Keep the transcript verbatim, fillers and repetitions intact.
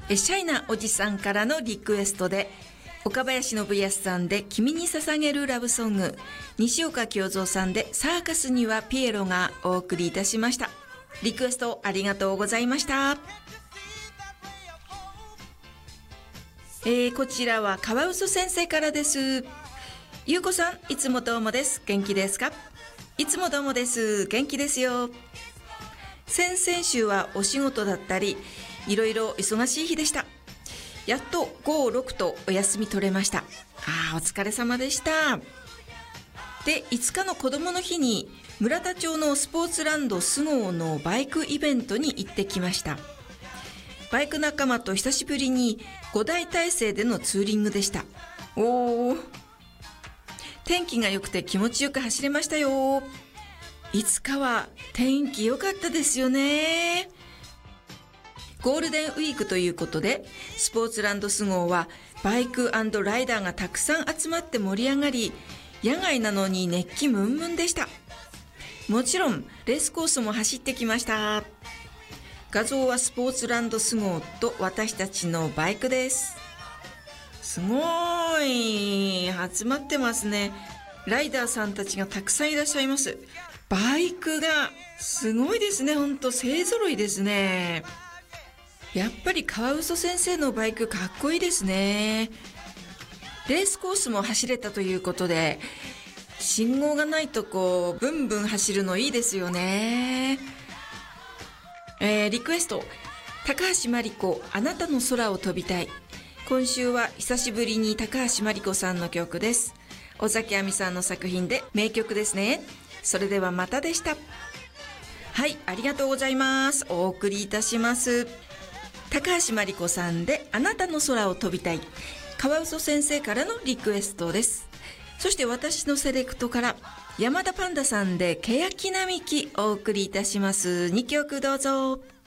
えシャイなおじさんからのリクエストで、岡林信康さんで君に捧げるラブソング、西岡清三さんでサーカスにはピエロがお送りいたしました。リクエストありがとうございました。えー、こちらはカワウソ先生からです。ゆうこさん、いつもどうもです。元気ですか？いつもどうもです。元気ですよ。先々週はお仕事だったり、いろいろ忙しい日でした。やっとご、ろくとお休み取れました。ああ、お疲れ様でした。で、いつかの子供の日に村田町のスポーツランドスゴーのバイクイベントに行ってきました。バイク仲間と久しぶりにごだい体制でのツーリングでした。おー、天気が良くて気持ちよく走れましたよ。いつかは天気良かったですよね。ゴールデンウィークということで、スポーツランドスゴーはバイク&ライダーがたくさん集まって盛り上がり、野外なのに熱気ムンムンでした。もちろんレースコースも走ってきました。画像はスポーツランドスゴーと私たちのバイクです。すごい集まってますね。ライダーさんたちがたくさんいらっしゃいます。バイクがすごいですね。ほんと勢揃いですね。やっぱりカワウソ先生のバイクかっこいいですね。レースコースも走れたということで、信号がないとこうブンブン走るのいいですよね。えー、リクエスト、高橋真理子、あなたの空を飛びたい。今週は久しぶりに高橋真理子さんの曲です。尾崎亜美さんの作品で名曲ですね。それではまたでした。はい、ありがとうございます。お送りいたします。高橋真理子さんであなたの空を飛びたい。カワウソ先生からのリクエストです。そして私のセレクトから山田パンダさんで欅並木お送りいたします。にきょくどうぞ。